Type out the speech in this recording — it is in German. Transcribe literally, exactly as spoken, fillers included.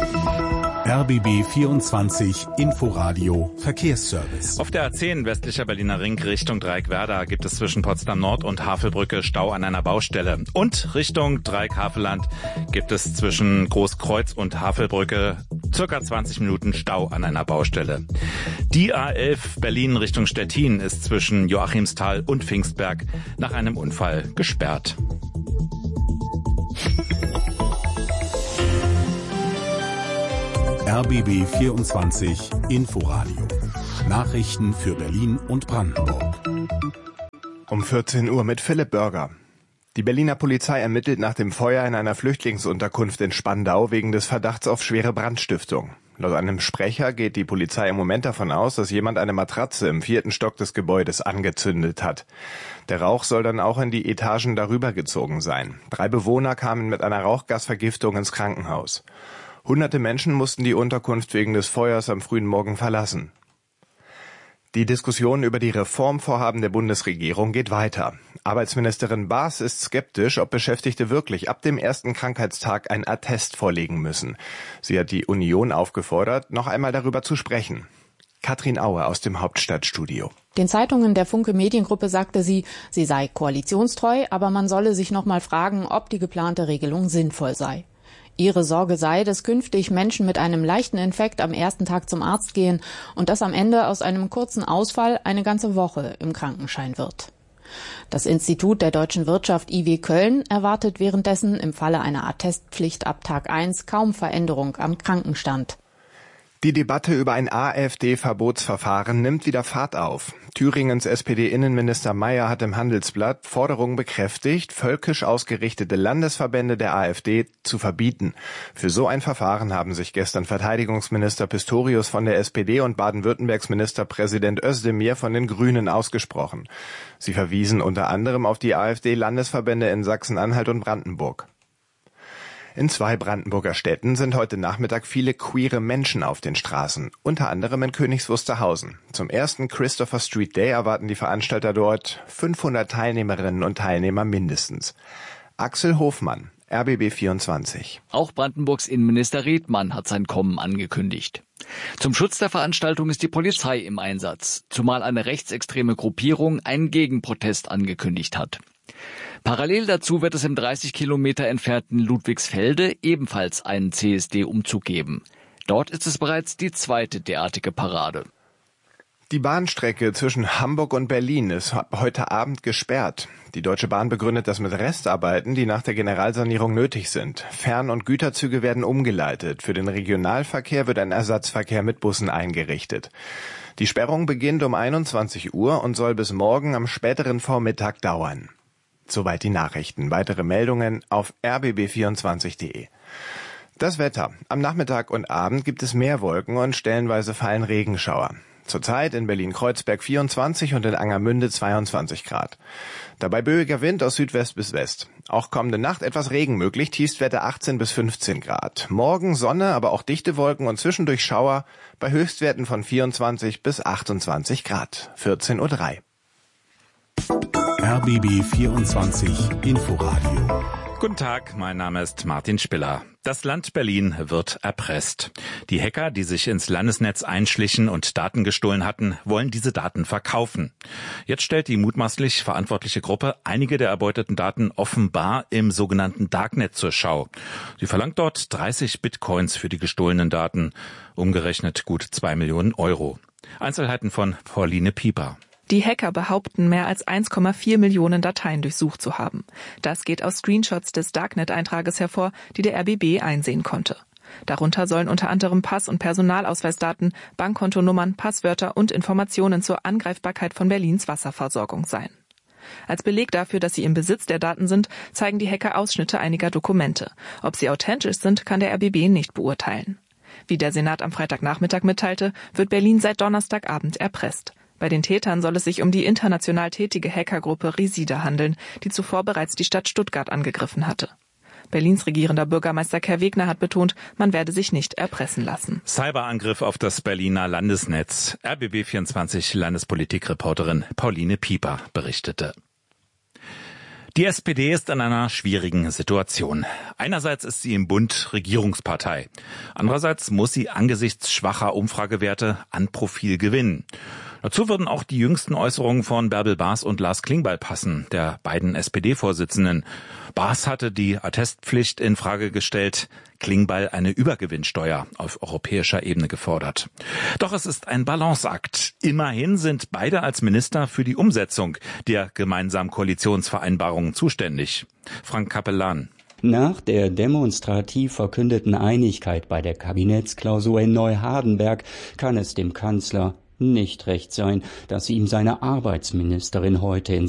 R B B vierundzwanzig Inforadio Verkehrsservice. Auf der A zehn westlicher Berliner Ring Richtung Dreieck-Werder gibt es zwischen Potsdam Nord und Havelbrücke Stau an einer Baustelle. Und Richtung Dreieck-Havelland gibt es zwischen Großkreuz und Havelbrücke circa zwanzig Minuten Stau an einer Baustelle. Die A elf Berlin Richtung Stettin ist zwischen Joachimsthal und Pfingstberg nach einem Unfall gesperrt. R B B vierundzwanzig Inforadio. Nachrichten für Berlin und Brandenburg. Um vierzehn Uhr mit Philipp Börger. Die Berliner Polizei ermittelt nach dem Feuer in einer Flüchtlingsunterkunft in Spandau wegen des Verdachts auf schwere Brandstiftung. Laut einem Sprecher geht die Polizei im Moment davon aus, dass jemand eine Matratze im vierten Stock des Gebäudes angezündet hat. Der Rauch soll dann auch in die Etagen darüber gezogen sein. Drei Bewohner kamen mit einer Rauchgasvergiftung ins Krankenhaus. Hunderte Menschen mussten die Unterkunft wegen des Feuers am frühen Morgen verlassen. Die Diskussion über die Reformvorhaben der Bundesregierung geht weiter. Arbeitsministerin Baas ist skeptisch, ob Beschäftigte wirklich ab dem ersten Krankheitstag ein Attest vorlegen müssen. Sie hat die Union aufgefordert, noch einmal darüber zu sprechen. Katrin Aue aus dem Hauptstadtstudio. Den Zeitungen der Funke Mediengruppe sagte sie, sie sei koalitionstreu, aber man solle sich noch mal fragen, ob die geplante Regelung sinnvoll sei. Ihre Sorge sei, dass künftig Menschen mit einem leichten Infekt am ersten Tag zum Arzt gehen und dass am Ende aus einem kurzen Ausfall eine ganze Woche im Krankenschein wird. Das Institut der deutschen Wirtschaft I W Köln erwartet währenddessen im Falle einer Attestpflicht ab Tag eins kaum Veränderung am Krankenstand. Die Debatte über ein AfD-Verbotsverfahren nimmt wieder Fahrt auf. Thüringens S P D-Innenminister Mayer hat im Handelsblatt Forderungen bekräftigt, völkisch ausgerichtete Landesverbände der AfD zu verbieten. Für so ein Verfahren haben sich gestern Verteidigungsminister Pistorius von der S P D und Baden-Württembergs Ministerpräsident Özdemir von den Grünen ausgesprochen. Sie verwiesen unter anderem auf die AfD-Landesverbände in Sachsen-Anhalt und Brandenburg. In zwei Brandenburger Städten sind heute Nachmittag viele queere Menschen auf den Straßen, unter anderem in Königs Wusterhausen. Zum ersten Christopher Street Day erwarten die Veranstalter dort fünfhundert Teilnehmerinnen und Teilnehmer mindestens. Axel Hofmann, R B B vierundzwanzig. Auch Brandenburgs Innenminister Redmann hat sein Kommen angekündigt. Zum Schutz der Veranstaltung ist die Polizei im Einsatz, zumal eine rechtsextreme Gruppierung einen Gegenprotest angekündigt hat. Parallel dazu wird es im dreißig Kilometer entfernten Ludwigsfelde ebenfalls einen C S D-Umzug geben. Dort ist es bereits die zweite derartige Parade. Die Bahnstrecke zwischen Hamburg und Berlin ist heute Abend gesperrt. Die Deutsche Bahn begründet das mit Restarbeiten, die nach der Generalsanierung nötig sind. Fern- und Güterzüge werden umgeleitet. Für den Regionalverkehr wird ein Ersatzverkehr mit Bussen eingerichtet. Die Sperrung beginnt um einundzwanzig Uhr und soll bis morgen am späteren Vormittag dauern. Soweit die Nachrichten. Weitere Meldungen auf r b b vierundzwanzig punkt de. Das Wetter. Am Nachmittag und Abend gibt es mehr Wolken und stellenweise fallen Regenschauer. Zurzeit in Berlin-Kreuzberg vierundzwanzig und in Angermünde zweiundzwanzig Grad. Dabei böiger Wind aus Südwest bis West. Auch kommende Nacht etwas Regen möglich, Tiefstwerte achtzehn bis fünfzehn Grad. Morgen Sonne, aber auch dichte Wolken und zwischendurch Schauer bei Höchstwerten von vierundzwanzig bis achtundzwanzig Grad. vierzehn Uhr drei. R B B vierundzwanzig Inforadio. Guten Tag, mein Name ist Martin Spiller. Das Land Berlin wird erpresst. Die Hacker, die sich ins Landesnetz einschlichen und Daten gestohlen hatten, wollen diese Daten verkaufen. Jetzt stellt die mutmaßlich verantwortliche Gruppe einige der erbeuteten Daten offenbar im sogenannten Darknet zur Schau. Sie verlangt dort dreißig Bitcoins für die gestohlenen Daten, umgerechnet gut zwei Millionen Euro. Einzelheiten von Pauline Pieper. Die Hacker behaupten, mehr als eins Komma vier Millionen Dateien durchsucht zu haben. Das geht aus Screenshots des Darknet-Eintrages hervor, die der R B B einsehen konnte. Darunter sollen unter anderem Pass- und Personalausweisdaten, Bankkontonummern, Passwörter und Informationen zur Angreifbarkeit von Berlins Wasserversorgung sein. Als Beleg dafür, dass sie im Besitz der Daten sind, zeigen die Hacker Ausschnitte einiger Dokumente. Ob sie authentisch sind, kann der R B B nicht beurteilen. Wie der Senat am Freitagnachmittag mitteilte, wird Berlin seit Donnerstagabend erpresst. Bei den Tätern soll es sich um die international tätige Hackergruppe Resida handeln, die zuvor bereits die Stadt Stuttgart angegriffen hatte. Berlins regierender Bürgermeister Kerr Wegner hat betont, man werde sich nicht erpressen lassen. Cyberangriff auf das Berliner Landesnetz. R B B vierundzwanzig Landespolitikreporterin Pauline Pieper berichtete. Die S P D ist in einer schwierigen Situation. Einerseits ist sie im Bund Regierungspartei. Andererseits muss sie angesichts schwacher Umfragewerte an Profil gewinnen. Dazu würden auch die jüngsten Äußerungen von Bärbel Baas und Lars Klingbeil passen, der beiden S P D-Vorsitzenden. Baas hatte die Attestpflicht in Frage gestellt, Klingbeil eine Übergewinnsteuer auf europäischer Ebene gefordert. Doch es ist ein Balanceakt. Immerhin sind beide als Minister für die Umsetzung der gemeinsamen Koalitionsvereinbarungen zuständig. Frank Capellan. Nach der demonstrativ verkündeten Einigkeit bei der Kabinettsklausur in Neuhardenberg kann es dem Kanzler nicht recht sein, dass ihm seine Arbeitsministerin heute in